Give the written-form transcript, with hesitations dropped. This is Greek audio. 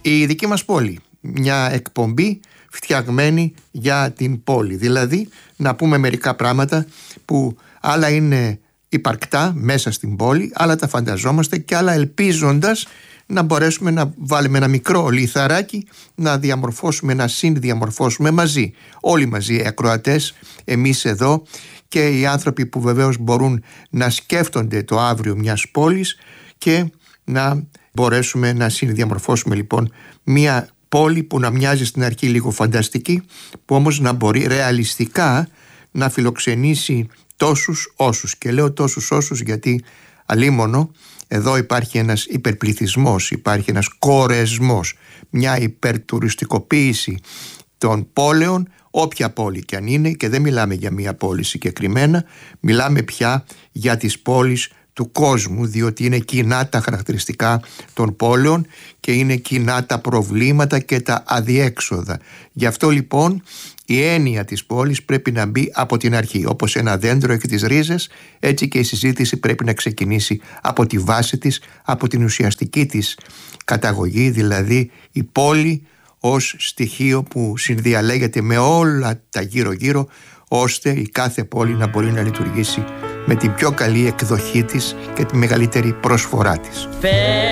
η δική μας πόλη. Μια εκπομπή φτιαγμένη για την πόλη. Δηλαδή να πούμε μερικά πράγματα που άλλα είναι υπαρκτά μέσα στην πόλη, άλλα τα φανταζόμαστε και άλλα ελπίζοντας να μπορέσουμε να βάλουμε ένα μικρό λιθαράκι, να διαμορφώσουμε, να συνδιαμορφώσουμε μαζί. Όλοι μαζί, οι ακροατές, εμείς εδώ και οι άνθρωποι που βεβαίως μπορούν να σκέφτονται το αύριο μιας πόλης και να μπορέσουμε να συνδιαμορφώσουμε λοιπόν μια πόλη που να μοιάζει στην αρχή λίγο φανταστική, που όμως να μπορεί ρεαλιστικά να φιλοξενήσει τόσους όσους. Και λέω τόσους όσους γιατί αλίμονο εδώ υπάρχει ένας υπερπληθυσμός, υπάρχει ένας κορεσμός, μια υπερτουριστικοποίηση των πόλεων, όποια πόλη κι αν είναι, και δεν μιλάμε για μια πόλη συγκεκριμένα, μιλάμε πια για τις πόλεις του κόσμου, διότι είναι κοινά τα χαρακτηριστικά των πόλεων και είναι κοινά τα προβλήματα και τα αδιέξοδα. Γι' αυτό λοιπόν η έννοια της πόλης πρέπει να μπει από την αρχή. Όπως ένα δέντρο έχει τις ρίζες, έτσι και η συζήτηση πρέπει να ξεκινήσει από τη βάση της, από την ουσιαστική της καταγωγή, δηλαδή η πόλη ως στοιχείο που συνδιαλέγεται με όλα τα γύρω-γύρω, ώστε η κάθε πόλη να μπορεί να λειτουργήσει με την πιο καλή εκδοχή της και τη μεγαλύτερη προσφορά της.